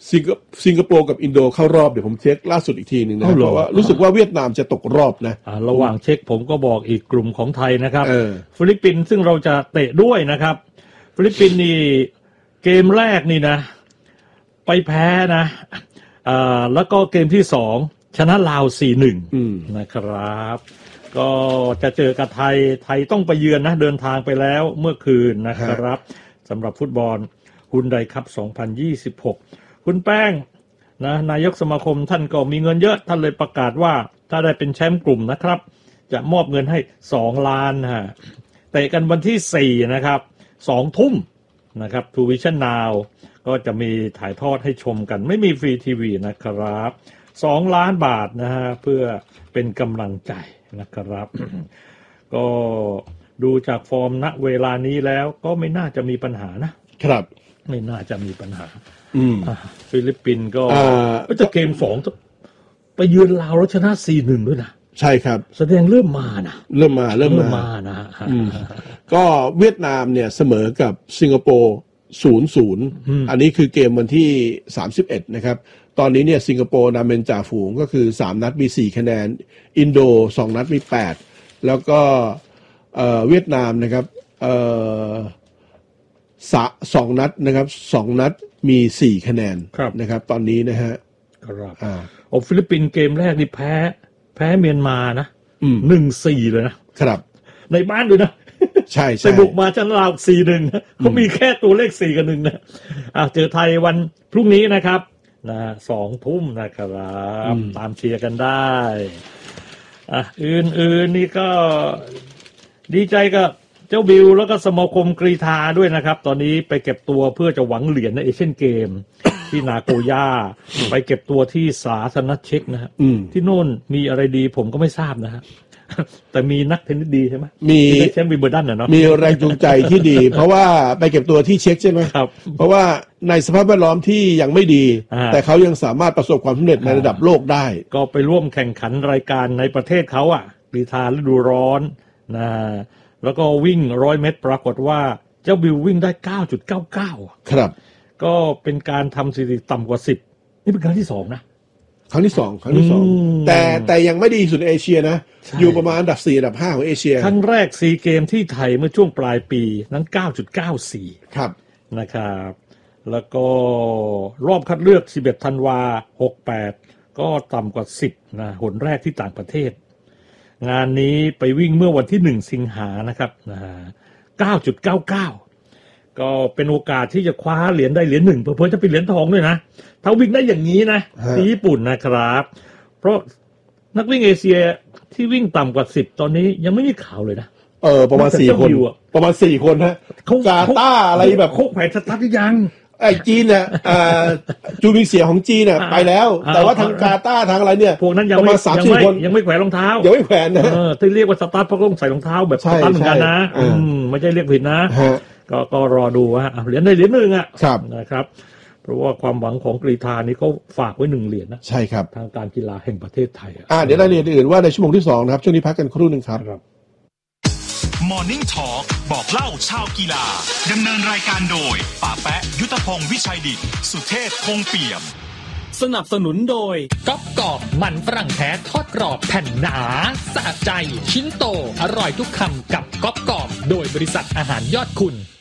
สิงคโปร์กับอินโดเข้ารอบเดี๋ยวผมเช็คล่าสุดอีกทีนึงนะเพราะว่ารู้สึกว่าเวียดนามจะตกรอบนะระหว่างเช็คผมก็บอกอีกกลุ่มของไทยนะครับฟิลิปปินส์ซึ่งเราจะเตะด้วยนะครับฟิลิปปินส์นี่เกมแรกนี่นะไปแพ้นะแล้วก็เกมที่2ชนะลาว 4-1 นะครับก็จะเจอกับไทยต้องไปเยือนนะเดินทางไปแล้วเมื่อคืนนะครับสำหรับฟุตบอลฮุนไดคัพ 2026 คุณแป้งนะนายกสมาคมท่านก็มีเงินเยอะท่านเลยประกาศว่าถ้าได้เป็นแชมป์กลุ่มนะครับจะมอบเงินให้2 ล้านฮะเตะกันวันที่4นะครับ2 ทุ่มนะครับทูวิชั่นนาวก็จะมีถ่ายทอดให้ชมกันไม่มีฟรีทีวีนะครับ2 ล้านบาทนะฮะเพื่อเป็นกำลังใจนะครับก็ดูจากฟอร์มณเวลานี้แล้วก็ไม่น่าจะมีปัญหานะครับไม่น่าจะมีปัญหาฟิลิปปินส์ก็จะเกม2ไปเยือนลาวแล้วชนะ 4-1 ด้วยนะใช่ครับแสดงเริ่มมานะเริ่มมานะก็เวียดนามเนี่ยเสมอกับสิงคโปร์ 0-0 อันนี้คือเกมวันที่31นะครับตอนนี้เนี่ยสิงคโปร์นำเป็นจ่าฝูงก็คือ3นัดมี4คะแนนอินโด2นัดมี8แล้วก็เวียดนามนะครับ2นัดนะครับ2นัดมี4คะแนนนะครับตอนนี้นะฮะครับฟิลิปปินส์เกมแรกนี่แพ้เมียนมานะ 1-4 เลยนะครับในบ้านด้วยนะใช่ไปบุกมาชนะลาว 4-1 นะเขามีแค่ตัวเลข4กับ1นะเจอไทยวันพรุ่งนี้นะครับ2 ทุ่มนะครับตามเชียร์กันได้อื่นนี่ก็ดีใจกับเจ้าบิวแล้วก็สมาคมกรีฑาด้วยนะครับตอนนี้ไปเก็บตัวเพื่อจะหวังเหรียญในเอเชียนเกมที่นาโกย่าไปเก็บตัวที่สาธารณรัฐเช็กนะฮะที่โน่นมีอะไรดีผมก็ไม่ทราบนะฮะแต่มีนักเทนนิสดีใช่ไหมมีแชมป์วิมเบิลดันเนาะมีแรงจูงใจที่ดี เพราะว่าไปเก็บตัวที่เช็กใช่ไหมครับเพราะว่าในสภาพแวดล้อมที่ยังไม่ดีแต่เขายังสามารถประสบความสำเร็จในระดับโลกได้ก็ไปร่วมแข่งขันรายการในประเทศเขากรีฑาฤดูร้อนนะแล้วก็วิ่ง100 เมตรปรากฏว่าเจ้าบิววิ่งได้ 9.99 ครับก็เป็นการทำสถิติต่ำกว่า10นี่เป็นครั้งที่2นะครั้งที่2แต่ยังไม่ดีสุดในเอเชียนะอยู่ประมาณอันดับ4อันดับ5ของเอเชียครั้งแรก4เกมที่ไทยเมื่อช่วงปลายปีนั้น 9.94 ครับนะครับแล้วก็รอบคัดเลือก11ธันวา68ก็ต่ำกว่า10นะหนแรกที่ต่างประเทศงานนี้ไปวิ่งเมื่อวันที่1สิงหานะครับ9.99 ก็เป็นโอกาสที่จะคว้าเหรียญได้เหรียญ1เพื่อจะเป็นเหรียญทองด้วยนะถ้าวิ่งได้อย่างนี้นะที่ญี่ปุ่นนะครับเพราะนักวิ่งเอเชียที่วิ่งต่ำกว่า10ตอนนี้ยังไม่มีข่าวเลยนะประมาณ4คนประมาณ4คนฮะกาตาร์อะไรแบบโคกแผนสตาร์ทยังไอ้จีนเนี่ยจูบิงเสียของจีนเนี่ยไปแล้วแต่ว่าทางกาตาร์ทางอะไรเนี่ยพวกนั้นยังไม่แขวนรองเท้ายังไม่แขวนนะที่เรียกว่าสตาร์ทเพราะต้องใส่รองเท้าแบบสตาร์ทเหมือนกันนะไม่ใช่เรียกผิดนะก็รอดูว่าเหรียญได้เหรียญ1นะครับเพราะว่าความหวังของกรีฑานี่เขาฝากไว้1เหรียญนะใช่ครับทางการกีฬาแห่งประเทศไทยเดี๋ยวรายละเอียดอื่นว่าในชั่วโมงที่2นะครับช่วงนี้พักกันครู่นึงครับ Morning Talk บอกเล่าชาวกีฬาดำเนินรายการโดยป๋าแปะยุทธพงศ์วิชัยดิษฐ์สุเทพคงเปี่ยมสนับสนุนโดยก๊อบกรอบมันฝรั่งแท้ทอดกรอบแผ่นหนาสะใจชิ้นโตอร่อยทุกคำกับก๊อบกรอบโดยบริษัทอาหารยอดคุณ